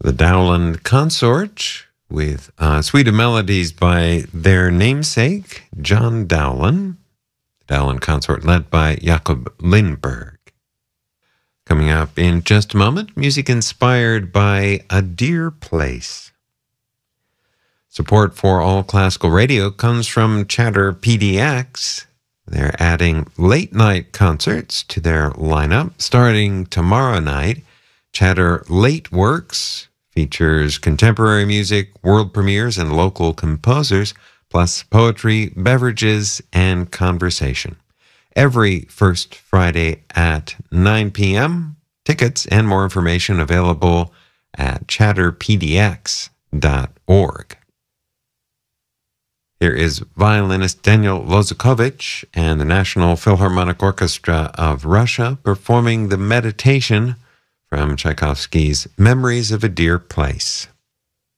the Dowland Consort with Suite of Melodies by their namesake, John Dowland. The Dowland Consort led by Jakob Lindberg. Coming up in just a moment, music inspired by A Dear Place. Support for All Classical Radio comes from Chatter PDX. They're adding late-night concerts to their lineup starting tomorrow night. Chatter Late Works features contemporary music, world premieres, and local composers, plus poetry, beverages, and conversation. Every first Friday at 9 p.m. Tickets and more information available at chatterpdx.org. Here is violinist Daniel Lozakovich and the National Philharmonic Orchestra of Russia performing the meditation from Tchaikovsky's Memories of a Dear Place.